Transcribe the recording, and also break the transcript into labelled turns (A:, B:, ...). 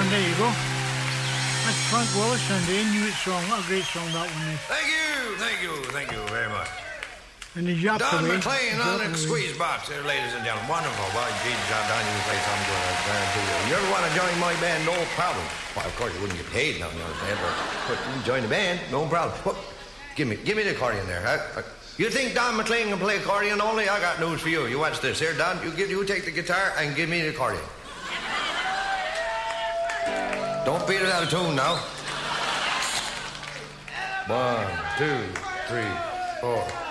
A: And there you go. That's Frank Wallace and the Inuit song. What a great song that one is.
B: Thank you very much.
A: And the Jap
B: Don
A: away.
B: McLean on the squeeze box there, ladies and gentlemen. Wonderful. Well, gee, John, Don, you can play something good, I guarantee you. You ever want to join my band, no problem. Well, of course, you wouldn't get paid now, you understand, but you can join the band, no problem. Well, give me the accordion there, huh? You think Don McLean can play accordion only? I got news for you. You watch this. Here, Don, you take the guitar and give me the accordion. Don't beat it out of tune now. 1, 2, 3, 4.